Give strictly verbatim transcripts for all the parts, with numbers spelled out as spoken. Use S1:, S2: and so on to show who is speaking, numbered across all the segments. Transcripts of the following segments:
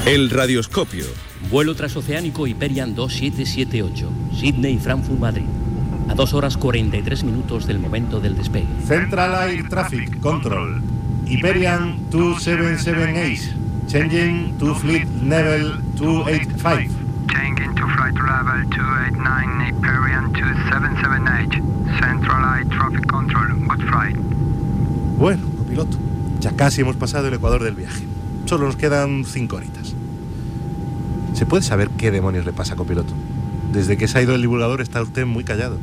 S1: El radioscopio.
S2: Vuelo transoceánico Iberian dos siete siete ocho, Sydney, Frankfurt, Madrid. A dos horas cuarenta y tres minutos del momento del despegue.
S3: Central Air Traffic Control. Iberian dos siete siete ocho. Changing to fleet level dos ochenta y cinco.
S4: Changing to flight level dos ochenta y nueve, Iberian dos siete siete ocho. Central Air Traffic Control. Good flight.
S3: Bueno, copiloto, ya casi hemos pasado el ecuador del viaje. Solo nos quedan cinco horitas. ¿Se puede saber qué demonios le pasa, copiloto? Desde que se ha ido el divulgador está usted muy callado.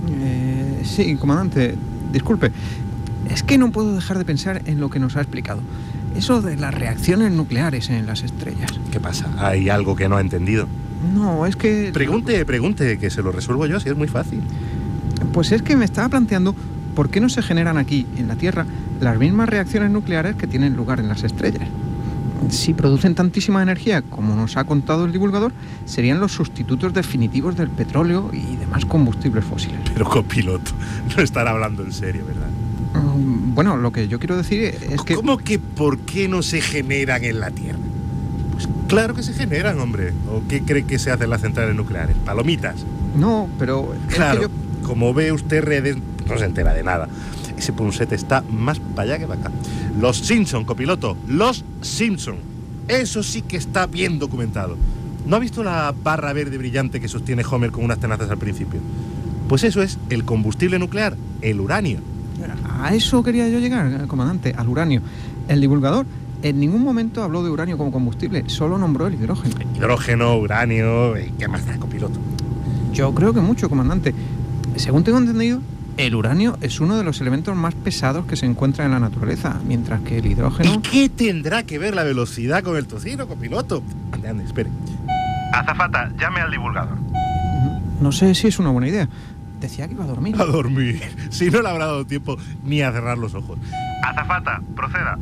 S5: Eh, sí, comandante, disculpe. Es que no puedo dejar de pensar en lo que nos ha explicado. Eso de las reacciones nucleares en las estrellas.
S3: ¿Qué pasa? ¿Hay algo que no ha entendido?
S5: No, es que...
S3: Pregunte, pregunte, que se lo resuelvo yo, si es muy fácil.
S5: Pues es que me estaba planteando por qué no se generan aquí, en la Tierra, las mismas reacciones nucleares que tienen lugar en las estrellas. Si producen tantísima energía como nos ha contado el divulgador, serían los sustitutos definitivos del petróleo y demás combustibles fósiles.
S3: Pero copiloto, no estará hablando en serio, ¿verdad?
S5: Um, bueno, lo que yo quiero decir es que...
S3: ¿Cómo que por qué no se generan en la Tierra? Pues claro que se generan, hombre. ¿O qué cree que se hace en las centrales nucleares? ¿Palomitas?
S5: No, pero...
S3: Claro,
S5: es que yo...
S3: como ve usted redes, no se entera de nada. Ese punset está más para allá que para acá. Los Simpson, copiloto, los Simpson. Eso sí que está bien documentado. ¿No ha visto la barra verde brillante que sostiene Homer con unas tenazas al principio? Pues eso es el combustible nuclear, el uranio.
S5: A eso quería yo llegar, comandante, al uranio. El divulgador en ningún momento habló de uranio como combustible, solo nombró el hidrógeno.
S3: Hidrógeno, uranio, ¿qué más da, copiloto?
S5: Yo creo que mucho, comandante. Según tengo entendido, el uranio es uno de los elementos más pesados que se encuentran en la naturaleza, mientras que el hidrógeno...
S3: ¿Y qué tendrá que ver la velocidad con el tocino, copiloto? Ande, ande, espere. Azafata, llame al divulgador.
S5: No, no sé si es una buena idea. Decía que iba a dormir.
S3: A dormir. Si no le habrá dado tiempo ni a cerrar los ojos. Azafata, proceda.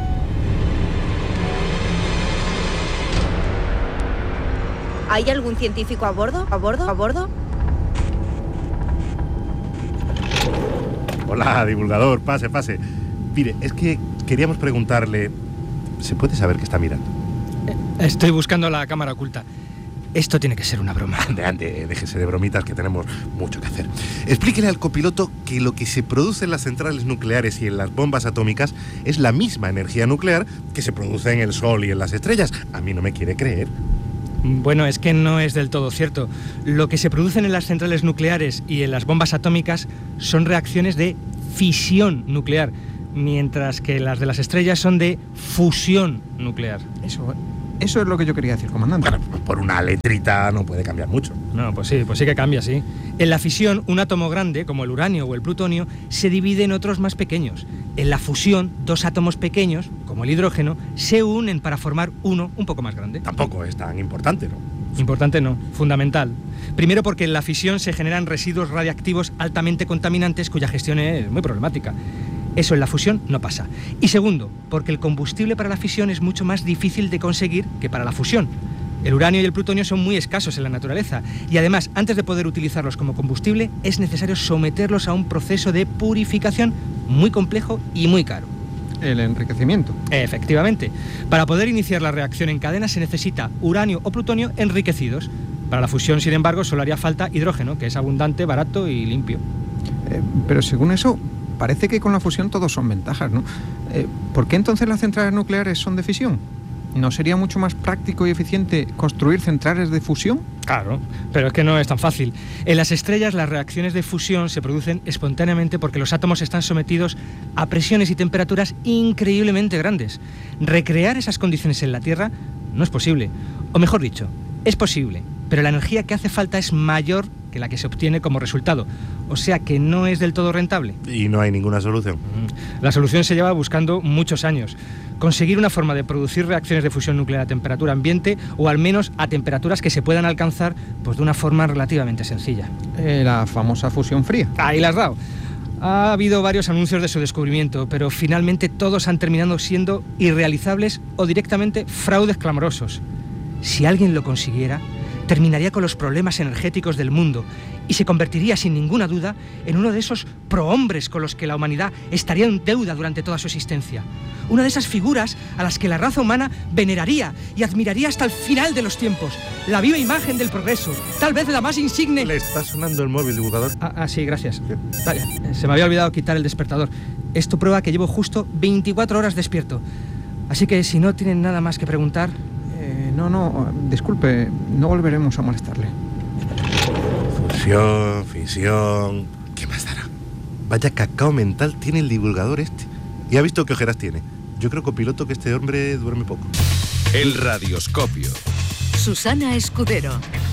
S6: ¿Hay algún científico a bordo? ¿A bordo? ¿A bordo?
S3: Hola, divulgador, pase, pase. Mire, es que queríamos preguntarle... ¿Se puede saber qué está mirando?
S7: Estoy buscando la cámara oculta. Esto tiene que ser una broma.
S3: Ande, ande, déjese de bromitas que tenemos mucho que hacer. Explíquele al copiloto que lo que se produce en las centrales nucleares y en las bombas atómicas es la misma energía nuclear que se produce en el Sol y en las estrellas. A mí no me quiere creer.
S7: Bueno, es que no es del todo cierto. Lo que se producen en las centrales nucleares y en las bombas atómicas son reacciones de fisión nuclear, mientras que las de las estrellas son de fusión nuclear.
S5: Eso, eso es lo que yo quería decir, comandante.
S3: Bueno, por una letrita no puede cambiar mucho.
S7: No, pues sí, pues sí que cambia, sí. En la fisión, un átomo grande, como el uranio o el plutonio, se divide en otros más pequeños. En la fusión, dos átomos pequeños, como el hidrógeno, se unen para formar uno un poco más grande.
S3: Tampoco es tan importante, ¿no?
S7: Importante no, fundamental. Primero porque en la fisión se generan residuos radiactivos altamente contaminantes cuya gestión es muy problemática. Eso en la fusión no pasa. Y segundo, porque el combustible para la fisión es mucho más difícil de conseguir que para la fusión. El uranio y el plutonio son muy escasos en la naturaleza y además, antes de poder utilizarlos como combustible, es necesario someterlos a un proceso de purificación muy complejo y muy caro.
S5: El enriquecimiento.
S7: Efectivamente. Para poder iniciar la reacción en cadena se necesita uranio o plutonio enriquecidos. Para la fusión, sin embargo, solo haría falta hidrógeno, que es abundante, barato y limpio.
S5: Eh, pero según eso, parece que con la fusión todos son ventajas, ¿no? Eh, ¿Por qué entonces las centrales nucleares son de fisión? ¿No sería mucho más práctico y eficiente construir centrales de fusión?
S7: Claro, pero es que no es tan fácil. En las estrellas las reacciones de fusión se producen espontáneamente porque los átomos están sometidos a presiones y temperaturas increíblemente grandes. Recrear esas condiciones en la Tierra no es posible. O mejor dicho, es posible, pero la energía que hace falta es mayor que la que se obtiene como resultado. O sea que no es del todo rentable.
S3: Y no hay ninguna solución.
S7: La solución se lleva buscando muchos años. Conseguir una forma de producir reacciones de fusión nuclear a temperatura ambiente o al menos a temperaturas que se puedan alcanzar pues, de una forma relativamente sencilla.
S5: Eh, la famosa fusión fría.
S7: Ahí la has dado. Ha habido varios anuncios de su descubrimiento, pero finalmente todos han terminado siendo irrealizables o directamente fraudes clamorosos. Si alguien lo consiguiera, terminaría con los problemas energéticos del mundo y se convertiría sin ninguna duda en uno de esos prohombres con los que la humanidad estaría en deuda durante toda su existencia. Una de esas figuras a las que la raza humana veneraría y admiraría hasta el final de los tiempos. La viva imagen del progreso, tal vez la más insigne...
S3: Le está sonando el móvil, divulgador.
S7: Ah, ah sí, gracias. Vale, se me había olvidado quitar el despertador. Esto prueba que llevo justo veinticuatro horas despierto. Así que si no tienen nada más que preguntar...
S5: Eh, no, no, disculpe, no volveremos a molestarle.
S3: Fusión, fisión... ¿Qué más dará? Vaya cacao mental tiene el divulgador este. Y ha visto qué ojeras tiene. Yo creo, copiloto, que este hombre duerme poco.
S1: El radioscopio.
S8: Susana Escudero.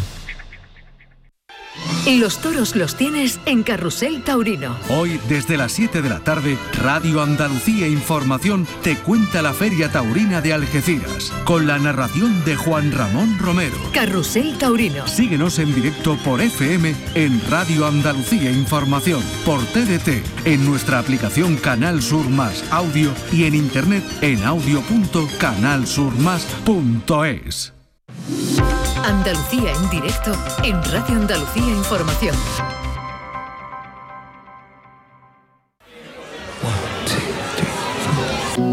S8: Los toros los tienes en Carrusel Taurino.
S9: Hoy, desde las siete de la tarde, Radio Andalucía Información te cuenta la Feria Taurina de Algeciras, con la narración de Juan Ramón Romero.
S8: Carrusel Taurino.
S9: Síguenos en directo por F M en Radio Andalucía Información, por T D T, en nuestra aplicación Canal Sur Más Audio y en internet en audio punto canal sur más punto es.
S8: Andalucía en directo en Radio Andalucía Información.